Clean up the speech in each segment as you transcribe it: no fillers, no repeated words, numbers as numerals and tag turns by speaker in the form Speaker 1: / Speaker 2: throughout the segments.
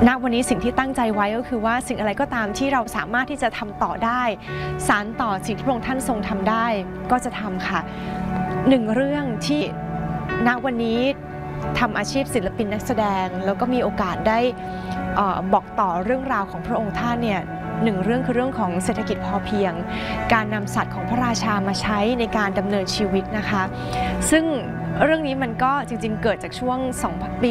Speaker 1: ณวันนี้สิ่งที่ตั้งใจไว้ก็คือว่าสิ่งอะไรก็ตามที่เราสามารถที่จะทำต่อได้สานต่อสิ่งที่พระองค์ท่านทรงทำได้ก็จะทำค่ะหนึ่งเรื่องที่ณวันนี้ทำอาชีพศิลปินนักแสดงแล้วก็มีโอกาสได้บอกต่อเรื่องราวของพระองค์ท่านเนี่ยหนึ่งเรื่องคือเรื่องของเศรษฐกิจพอเพียงการนำสัตว์ของพระราชามาใช้ในการดำเนินชีวิตนะคะซึ่งเรื่องนี้มันก็จริงๆเกิดจากช่วงปี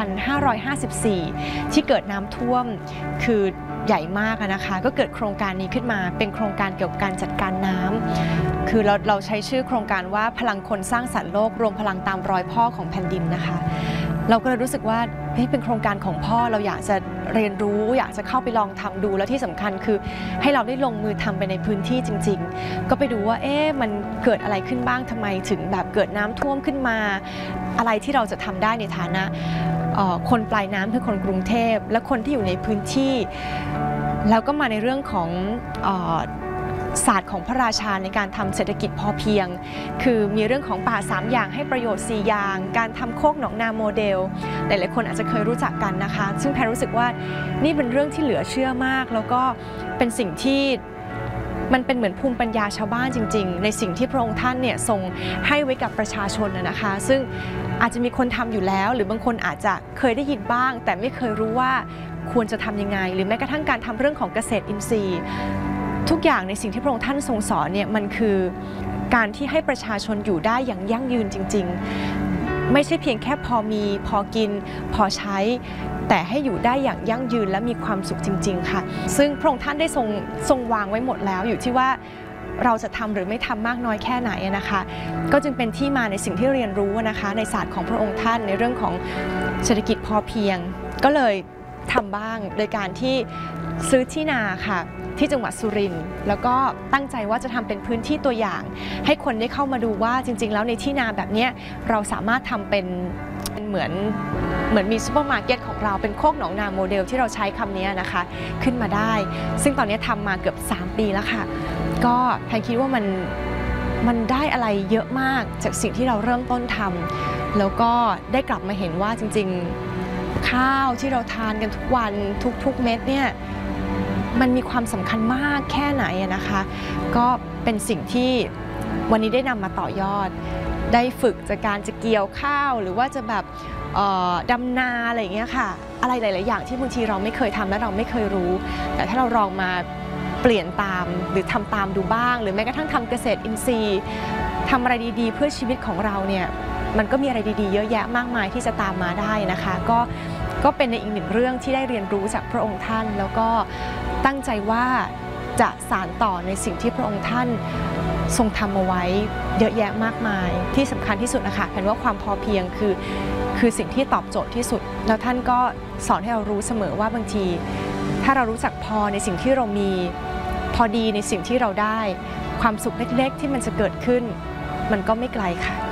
Speaker 1: 2554 ที่เกิดน้ำท่วมคือใหญ่มากนะคะก็เกิดโครงการนี้ขึ้นมาเป็นโครงการเกี่ยวกับการจัดการน้ำคือเราใช้ชื่อโครงการว่าพลังคนสร้างสรรค์โลกรวมพลังตามรอยพ่อของแผ่นดินนะคะเราก็เลยรู้สึกว่าเป็นโครงการของพ่อเราอยากจะเรียนรู้อยากจะเข้าไปลองทำดูแล้วที่สำคัญคือให้เราได้ลงมือทำไปในพื้นที่จริงๆก็ไปดูว่ามันเกิดอะไรขึ้นบ้างทำไมถึงแบบเกิดน้ำท่วมขึ้นมาอะไรที่เราจะทำได้ในฐานะคนปลายน้ำคือคนกรุงเทพและคนที่อยู่ในพื้นที่แล้วก็มาในเรื่องของศาสตร์ของพระราชาในการทำเศรษฐกิจพอเพียงคือมีเรื่องของป่า3อย่างให้ประโยชน์4อย่างการทำโคกหนองนาโมเดลหลายๆคนอาจจะเคยรู้จักกันนะคะซึ่งแพรรู้สึกว่านี่เป็นเรื่องที่เหลือเชื่อมากแล้วก็เป็นสิ่งที่มันเป็นเหมือนภูมิปัญญาชาวบ้านจริงๆในสิ่งที่พระองค์ท่านเนี่ยทรงให้ไว้กับประชาชนนะคะซึ่งอาจจะมีคนทำอยู่แล้วหรือบางคนอาจจะเคยได้ยินบ้างแต่ไม่เคยรู้ว่าควรจะทำยังไงหรือแม้กระทั่งการทำเรื่องของเกษตรอินทรีย์ทุกอย่างในสิ่งที่พระองค์ท่านทรงสอนเนี่ยมันคือการที่ให้ประชาชนอยู่ได้อย่างยั่งยืนจริงๆไม่ใช่เพียงแค่พอมีพอกินพอใช้แต่ให้อยู่ได้อย่างยั่งยืนและมีความสุขจริงๆค่ะซึ่งพระองค์ท่านได้ทรงวางไว้หมดแล้วอยู่ที่ว่าเราจะทำหรือไม่ทำมากน้อยแค่ไหนนะคะก็จึงเป็นที่มาในสิ่งที่เรียนรู้นะคะในศาสตร์ของพระองค์ท่านในเรื่องของเศรษฐกิจพอเพียงก็เลยทำบ้างโดยการที่ซื้อที่นาค่ะที่จังหวัดสุรินทร์แล้วก็ตั้งใจว่าจะทำเป็นพื้นที่ตัวอย่างให้คนได้เข้ามาดูว่าจริงๆแล้วในที่นาแบบนี้เราสามารถทำเป็นเหมือนมีซูเปอร์มาร์เก็ตของเราเป็นโคกหนองนาโมเดลที่เราใช้คำนี้นะคะขึ้นมาได้ซึ่งตอนนี้ทำมาเกือบ3 ปีแล้วค่ะก็แพนคิดว่ามันได้อะไรเยอะมากจากสิ่งที่เราเริ่มต้นทำแล้วก็ได้กลับมาเห็นว่าจริงๆข้าวที่เราทานกันทุกวันทุกเม็ดเนี่ยมันมีความสำคัญมากแค่ไหนนะคะก็เป็นสิ่งที่วันนี้ได้นำมาต่อยอดได้ฝึกจากการจะเกี่ยวข้าวหรือว่าจะแบบดำนาอะไรอย่างเงี้ยค่ะอะไรหลายๆอย่างที่บางทีเราไม่เคยทำและเราไม่เคยรู้แต่ถ้าเราลองมาเปลี่ยนตามหรือทำตามดูบ้างหรือแม้กระทั่งทำเกษตรอินทรีย์ทำอะไรดีๆเพื่อชีวิตของเราเนี่ยมันก็มีอะไรดีๆเยอะแยะมากมายที่จะตามมาได้นะคะก็เป็นในอีกหนึ่งเรื่องที่ได้เรียนรู้จากพระองค์ท่านแล้วก็ตั้งใจว่าจะสานต่อในสิ่งที่พระองค์ท่านทรงทำเอาไว้เยอะแยะมากมายที่สำคัญที่สุดนะคะเห็นว่าความพอเพียงคือสิ่งที่ตอบโจทย์ที่สุดแล้วท่านก็สอนให้เรารู้เสมอว่าบางทีถ้าเรารู้จักพอในสิ่งที่เรามีพอดีในสิ่งที่เราได้ความสุขเล็กๆที่มันจะเกิดขึ้นมันก็ไม่ไกลค่ะ